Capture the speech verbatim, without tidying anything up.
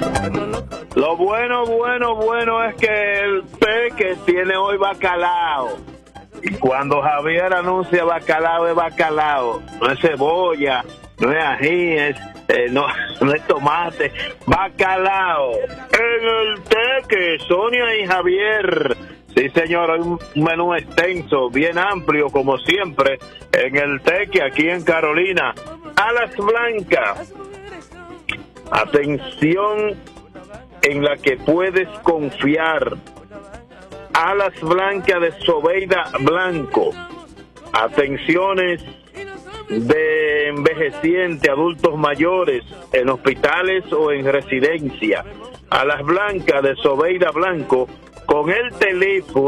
Lo bueno, bueno, bueno es que el Teque tiene hoy bacalao. Y cuando Javier anuncia bacalao, es bacalao. No es cebolla, no es ají, es, eh, no, no es tomate. Bacalao. En el Teque, Sonia y Javier. Sí, señor, hay un menú extenso, bien amplio, como siempre, en el Teque, aquí en Carolina. Alas blancas. Atención en la que puedes confiar. Alas blancas de Sobeida Blanco. Atenciones de envejecientes, adultos mayores, en hospitales o en residencia. Alas blancas de Sobeida Blanco, con el teléfono